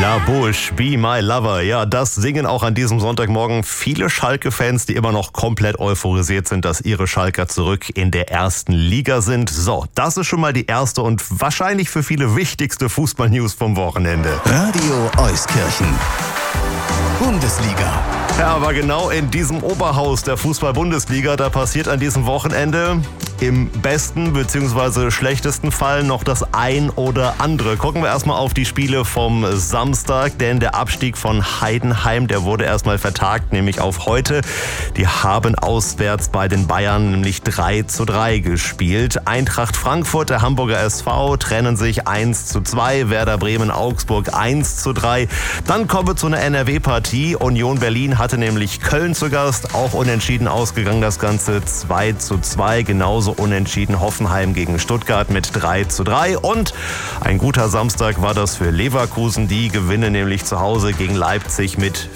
La Bouche, Be My Lover. Ja, das singen auch an diesem Sonntagmorgen viele Schalke-Fans, die immer noch komplett euphorisiert sind, dass ihre Schalker zurück in der ersten Liga sind. So, das ist schon mal die erste und wahrscheinlich für viele wichtigste Fußball-News vom Wochenende. Radio Euskirchen. Bundesliga. Ja, aber genau in diesem Oberhaus der Fußball-Bundesliga, da passiert an diesem Wochenende im besten bzw. schlechtesten Fall noch das ein oder andere. Gucken wir erstmal auf die Spiele vom Samstag, denn der Abstieg von Heidenheim, der wurde erstmal vertagt, nämlich auf heute. Die haben auswärts bei den Bayern nämlich 3:3 gespielt. Eintracht Frankfurt, der Hamburger SV, trennen sich 1:2, Werder Bremen, Augsburg 1:3. Dann kommen wir zu einer NRW-Partie. Union Berlin hatte nämlich Köln zu Gast, auch unentschieden ausgegangen das Ganze 2:2, genauso unentschieden Hoffenheim gegen Stuttgart mit 3:3 und ein guter Samstag war das für Leverkusen, die gewinnen nämlich zu Hause gegen Leipzig mit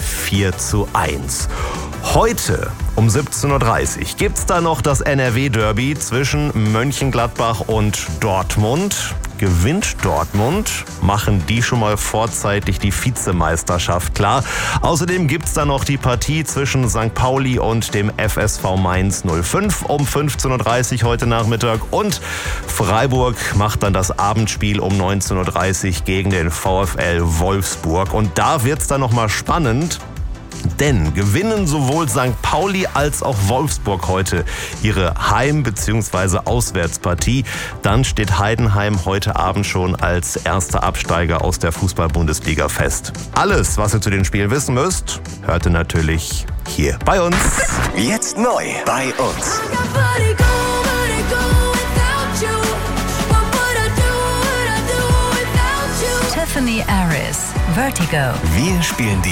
4:1. Heute um 17:30 Uhr gibt's da noch das NRW-Derby zwischen Mönchengladbach und Dortmund. Gewinnt Dortmund, machen die schon mal vorzeitig die Vizemeisterschaft klar. Außerdem gibt's da noch die Partie zwischen St. Pauli und dem FSV Mainz 05 um 15:30 Uhr heute Nachmittag. Und Freiburg macht dann das Abendspiel um 19:30 Uhr gegen den VfL Wolfsburg. Und da wird's dann nochmal spannend. Denn gewinnen sowohl St. Pauli als auch Wolfsburg heute ihre Heim- bzw. Auswärtspartie, dann steht Heidenheim heute Abend schon als erster Absteiger aus der Fußball-Bundesliga fest. Alles, was ihr zu den Spielen wissen müsst, hört ihr natürlich hier bei uns. Jetzt neu bei uns. Tiffany Aris, Vertigo. Wir spielen die